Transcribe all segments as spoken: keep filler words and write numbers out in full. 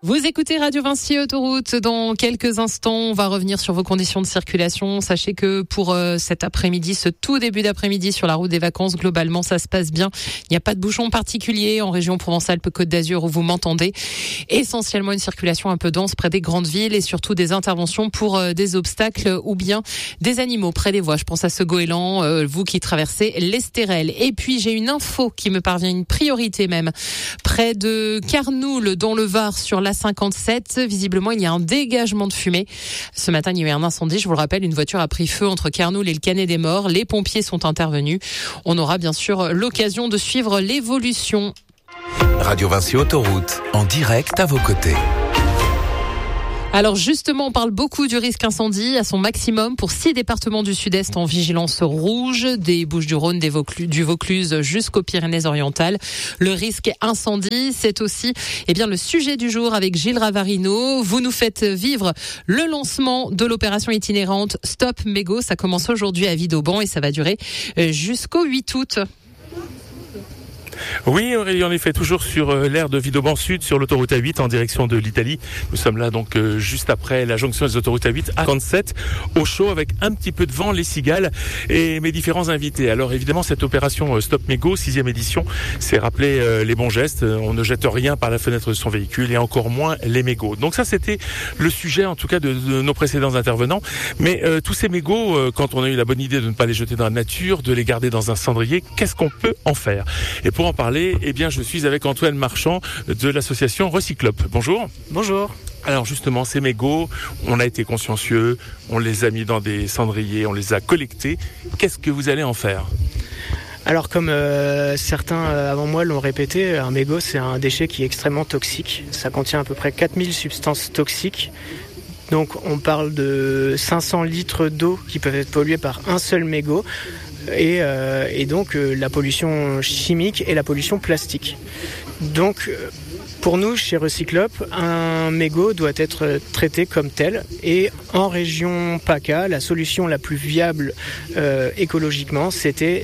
Vous écoutez Radio Vinci Autoroute. Dans quelques instants, on va revenir sur vos conditions de circulation. Sachez que pour euh, cet après-midi, ce tout début d'après-midi sur la route des vacances, globalement, ça se passe bien. Il n'y a pas de bouchon particulier en région Provence-Alpes-Côte d'Azur où vous m'entendez. Essentiellement une circulation un peu dense près des grandes villes et surtout des interventions pour euh, des obstacles ou bien des animaux près des voies. Je pense à ce goéland, euh, vous qui traversez l'Estérel. Et puis, j'ai une info qui me parvient, une priorité même, près de Carnoul, dans le Var, sur la cinquante-sept. Visiblement, il y a un dégagement de fumée. Ce matin, il y a eu un incendie. Je vous le rappelle, une voiture a pris feu entre Carnoul et le Canet des Morts. Les pompiers sont intervenus. On aura bien sûr l'occasion de suivre l'évolution. Radio Vinci Autoroute, en direct à vos côtés. Alors justement, on parle beaucoup du risque incendie à son maximum pour six départements du Sud-Est en vigilance rouge, des Bouches-du-Rhône, des Vaucluse, du Vaucluse jusqu'aux Pyrénées-Orientales. Le risque incendie, c'est aussi eh bien le sujet du jour avec Gilles Ravarino. Vous nous faites vivre le lancement de l'opération itinérante Stop Mégots. Ça commence aujourd'hui à Vidauban et ça va durer jusqu'au huit août. Oui, Aurélie, en effet, toujours sur euh, l'aire de Vidauban Sud, sur l'autoroute A huit en direction de l'Italie. Nous sommes là donc euh, juste après la jonction des autoroutes A huit à cinquante-sept, au chaud, avec un petit peu de vent, les cigales et mes différents invités. Alors évidemment, cette opération euh, Stop Mégots, sixième édition, c'est rappeler euh, les bons gestes. On ne jette rien par la fenêtre de son véhicule et encore moins les mégots. Donc ça, c'était le sujet en tout cas de, de nos précédents intervenants. Mais euh, tous ces mégots, euh, quand on a eu la bonne idée de ne pas les jeter dans la nature, de les garder dans un cendrier, qu'est-ce qu'on peut en faire ? Et pour en parler, eh bien, je suis avec Antoine Marchand de l'association Recyclop. Bonjour. Bonjour. Alors justement, ces mégots, on a été consciencieux, on les a mis dans des cendriers, on les a collectés. Qu'est-ce que vous allez en faire ? Alors comme euh, certains euh, avant moi l'ont répété, un mégot c'est un déchet qui est extrêmement toxique. Ça contient à peu près quatre mille substances toxiques. Donc on parle de cinq cents litres d'eau qui peuvent être pollués par un seul mégot. Et, euh, et donc euh, la pollution chimique et la pollution plastique. Donc euh, pour nous, chez Recyclop, un mégot doit être traité comme tel. Et en région PACA, la solution la plus viable euh, écologiquement, c'était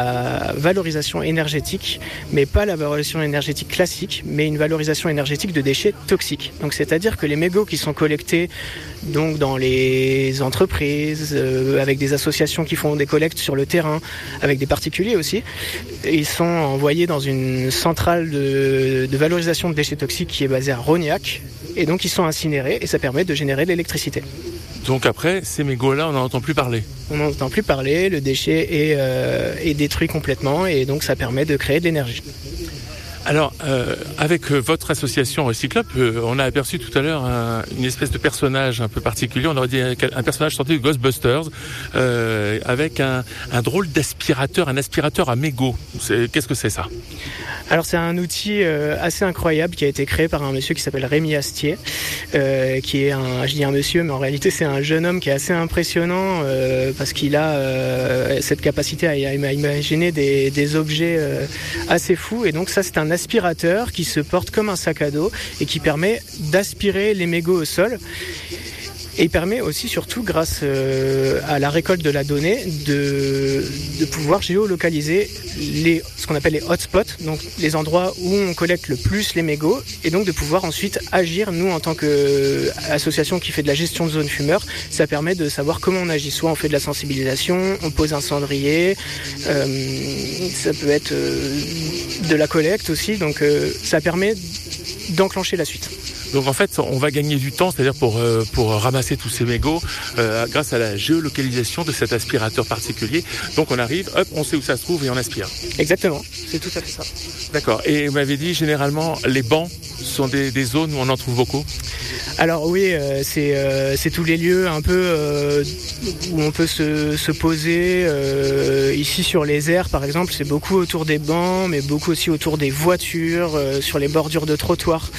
la valorisation énergétique, mais pas la valorisation énergétique classique, mais une valorisation énergétique de déchets toxiques. Donc c'est-à-dire que les mégots qui sont collectés donc dans les entreprises, euh, avec des associations qui font des collectes sur le terrain, avec des particuliers aussi, ils sont envoyés dans une centrale de, de valorisation de déchets toxiques qui est basée à Rognac, et donc ils sont incinérés et ça permet de générer de l'électricité. Donc après, ces mégots-là, on n'en entend plus parler. On n'en entend plus parler, le déchet est, euh, est détruit complètement et donc ça permet de créer de l'énergie. Alors, euh, avec euh, votre association Recyclop, euh, on a aperçu tout à l'heure un, une espèce de personnage un peu particulier. On aurait dit un, un personnage sorti de Ghostbusters, euh, avec un, un drôle d'aspirateur, un aspirateur à mégots. C'est, qu'est-ce que c'est ça ? Alors c'est un outil euh, assez incroyable qui a été créé par un monsieur qui s'appelle Rémi Astier, euh, qui est un, je dis un monsieur, mais en réalité c'est un jeune homme qui est assez impressionnant euh, parce qu'il a euh, cette capacité à, à imaginer des, des objets euh, assez fous. Et donc ça c'est un aspirateur qui se porte comme un sac à dos et qui permet d'aspirer les mégots au sol. Et il permet aussi, surtout grâce euh, à la récolte de la donnée, de, de pouvoir géolocaliser les, ce qu'on appelle les hotspots, donc les endroits où on collecte le plus les mégots, et donc de pouvoir ensuite agir. Nous, en tant qu'association qui fait de la gestion de zones fumeurs, ça permet de savoir comment on agit. Soit on fait de la sensibilisation, on pose un cendrier, euh, ça peut être euh, de la collecte aussi, donc euh, ça permet d'enclencher la suite. Donc en fait, on va gagner du temps, c'est-à-dire pour euh, pour ramasser tous ces mégots euh, grâce à la géolocalisation de cet aspirateur particulier. Donc on arrive, hop, on sait où ça se trouve et on aspire. Exactement, c'est tout à fait ça. D'accord. Et vous m'avez dit, généralement, les bancs sont des, des zones où on en trouve beaucoup ? Alors oui, euh, c'est, euh, c'est tous les lieux un peu euh, où on peut se, se poser. Euh, ici sur les aires, par exemple, c'est beaucoup autour des bancs, mais beaucoup aussi autour des voitures, euh, sur les bordures de trottoirs.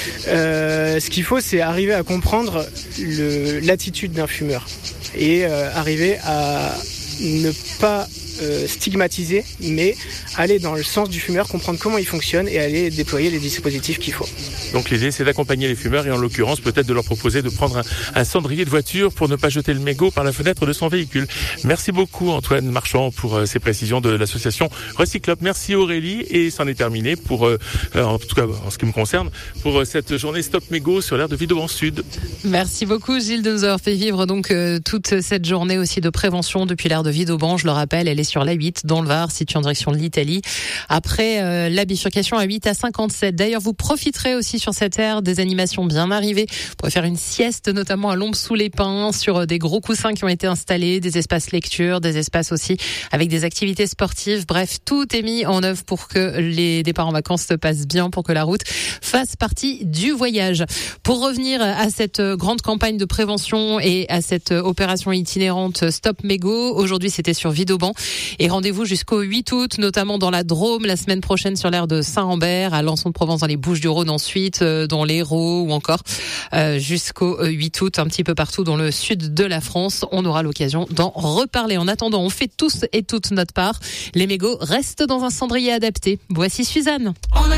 Euh, ce qu'il faut, c'est arriver à comprendre le, l'attitude d'un fumeur et euh, arriver à ne pas euh, stigmatiser, mais aller dans le sens du fumeur, comprendre comment il fonctionne et aller déployer les dispositifs qu'il faut. Donc l'idée, c'est d'accompagner les fumeurs et en l'occurrence, peut-être de leur proposer de prendre un, un cendrier de voiture pour ne pas jeter le mégot par la fenêtre de son véhicule. Merci beaucoup Antoine Marchand pour euh, ces précisions de l'association Recyclop. Merci Aurélie, et c'en est terminé pour, euh, en tout cas en ce qui me concerne, pour euh, cette journée Stop Mégot sur l'aire de Villedomban Sud. Merci beaucoup Gilles de nous avoir fait vivre donc euh, toute cette journée aussi de prévention depuis l'aire de Villedomban. Je le rappelle, elle est sur l'A huit dans le Var, située en direction de l'Italie. Après euh, la bifurcation à huit à cinquante-sept. D'ailleurs, vous profiterez aussi sur cette aire des animations bien arrivées. Vous pourrez faire une sieste, notamment à l'ombre sous les pins, sur des gros coussins qui ont été installés, des espaces lecture, des espaces aussi avec des activités sportives. Bref, tout est mis en œuvre pour que les départs en vacances se passent bien, pour que la route fasse partie du voyage. Pour revenir à cette grande campagne de prévention et à cette opération itinérante Stop Mégot, aujourd'hui c'était sur Villedomban et rendez-vous jusqu'au huit août, notamment dans la Drôme, la semaine prochaine sur l'aire de Saint-Rambert, à Lançon-de-Provence dans les Bouches-du-Rhône ensuite, dans l'Hérault ou encore euh, jusqu'au huit août un petit peu partout dans le sud de la France. On aura l'occasion d'en reparler. En attendant, on fait tous et toutes notre part. Les mégots restent dans un cendrier adapté. Voici Suzanne.